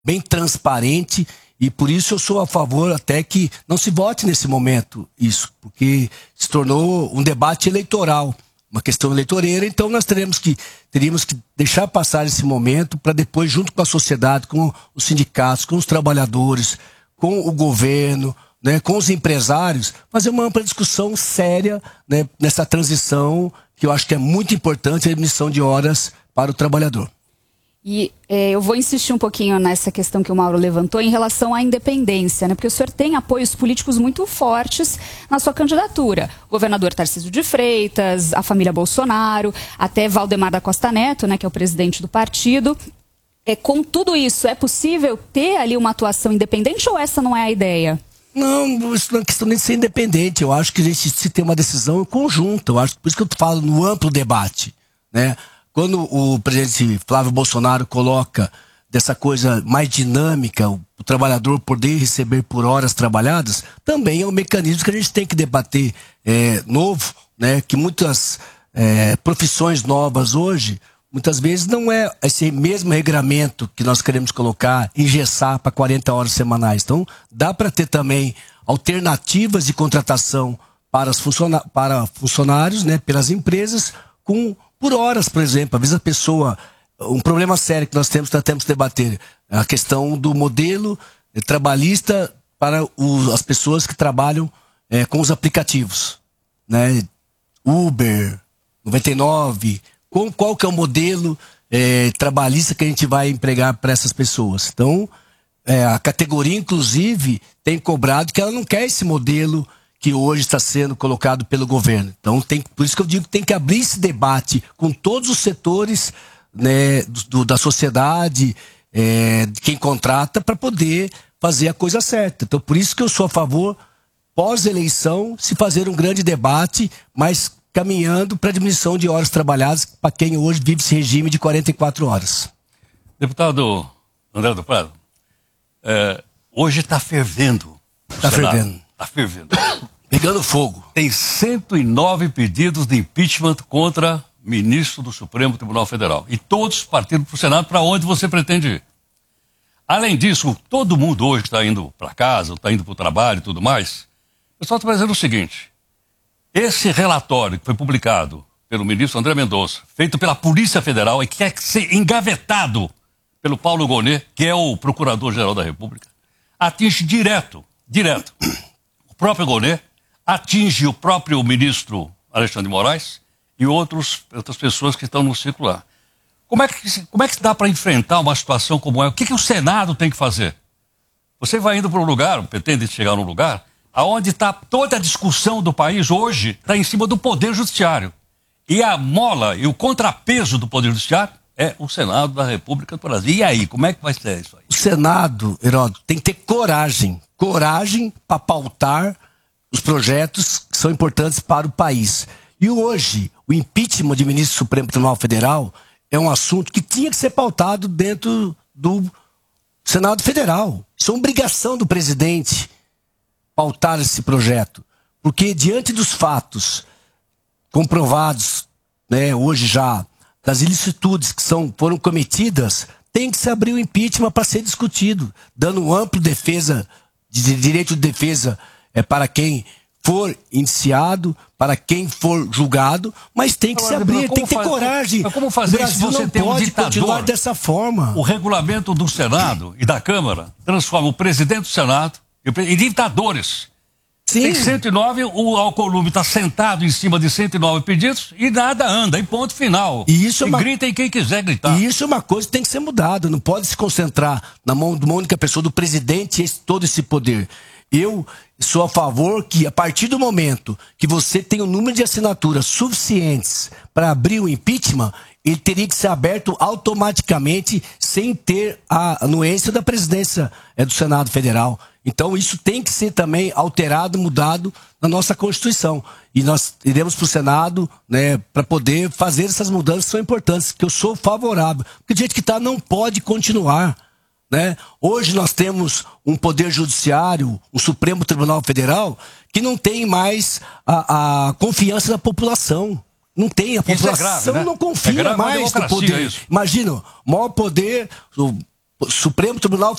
bem transparente, e por isso eu sou a favor até que não se vote nesse momento isso, porque se tornou um debate eleitoral, uma questão eleitoreira. Então nós teríamos que deixar passar esse momento para depois, junto com a sociedade, com os sindicatos, com os trabalhadores, com o governo, né, com os empresários, fazer uma ampla discussão séria, né, nessa transição, que eu acho que é muito importante, a diminuição de horas para o trabalhador. E eu vou insistir um pouquinho nessa questão que o Mauro levantou em relação à independência, né? Porque o senhor tem apoios políticos muito fortes na sua candidatura. O governador Tarcísio de Freitas, a família Bolsonaro, até Valdemar da Costa Neto, né, que é o presidente do partido. Com tudo isso, é possível ter ali uma atuação independente ou essa não é a ideia? Não, isso não é questão nem de ser independente. Eu acho que a gente se tem uma decisão conjunta. Eu acho, por isso que eu falo no amplo debate, né? Quando o presidente Flávio Bolsonaro coloca dessa coisa mais dinâmica, o trabalhador poder receber por horas trabalhadas, também é um mecanismo que a gente tem que debater novo, né? Que muitas profissões novas hoje, muitas vezes não é esse mesmo regramento que nós queremos colocar, engessar para 40 horas semanais. Então, dá para ter também alternativas de contratação para funcionários, né? Pelas empresas, por horas, por exemplo. Às vezes a pessoa, um problema sério que nós temos que debater, a questão do modelo trabalhista para as pessoas que trabalham com os aplicativos, né? Uber, 99, qual que é o modelo trabalhista que a gente vai empregar para essas pessoas. Então, a categoria, inclusive, tem cobrado que ela não quer esse modelo que hoje está sendo colocado pelo governo. Então, por isso que eu digo que tem que abrir esse debate com todos os setores, né, da sociedade, de quem contrata, para poder fazer a coisa certa. Então, por isso que eu sou a favor, pós-eleição, se fazer um grande debate, mas caminhando para a diminuição de horas trabalhadas para quem hoje vive esse regime de 44 horas. Deputado André do Prado, hoje está fervendo. Está fervendo. Está fervendo. Pegando fogo. Tem 109 pedidos de impeachment contra ministro do Supremo Tribunal Federal. E todos partindo para o Senado, para onde você pretende ir. Além disso, todo mundo hoje está indo para casa, está indo para o trabalho e tudo mais. O pessoal está dizendo o seguinte: esse relatório que foi publicado pelo ministro André Mendonça, feito pela Polícia Federal e que quer ser engavetado pelo Paulo Gonet, que é o Procurador-Geral da República, atinge direto, o próprio Gonet, atinge o próprio ministro Alexandre de Moraes e outras pessoas que estão no círculo lá. Como é que dá para enfrentar uma situação como essa? O que o Senado tem que fazer? Você vai indo para um lugar, pretende chegar num lugar, aonde está toda a discussão do país hoje, está em cima do Poder Judiciário. E a mola e o contrapeso do Poder Judiciário é o Senado da República do Brasil. E aí, como é que vai ser isso aí? O Senado, Heródoto, tem que ter coragem para pautar os projetos que são importantes para o país. E hoje, o impeachment de ministro do Supremo Tribunal Federal é um assunto que tinha que ser pautado dentro do Senado Federal. Isso é uma obrigação do presidente pautar esse projeto. Porque diante dos fatos comprovados, né, hoje já, das ilicitudes que foram cometidas, tem que se abrir o impeachment para ser discutido, dando amplo defesa, de direito de defesa para quem for indiciado, para quem for julgado, mas tem que se abrir, tem que ter coragem. Mas como fazer isso se você tem um ditador? Continuar dessa forma. O regulamento do Senado e da Câmara transforma o presidente do Senado em ditadores. Sim. Tem 109, o Alcolumbre está sentado em cima de 109 pedidos e nada anda, em ponto final. E isso grita em quem quiser gritar. E isso é uma coisa que tem que ser mudada. Não pode se concentrar na mão de uma única pessoa, do presidente, todo esse poder. Eu sou a favor que, a partir do momento que você tem um número de assinaturas suficientes para abrir o impeachment, ele teria que ser aberto automaticamente, sem ter a anuência da presidência do Senado Federal. Então isso tem que ser também alterado, mudado na nossa Constituição. E nós iremos para o Senado, né, para poder fazer essas mudanças que são importantes, que eu sou favorável. Porque do jeito que está, não pode continuar. Né? Hoje nós temos um Poder Judiciário, um Supremo Tribunal Federal, que não tem mais a confiança da população. Não tem, a população grave, né? Não confia mais no poder. Imagina, o maior poder, o Supremo Tribunal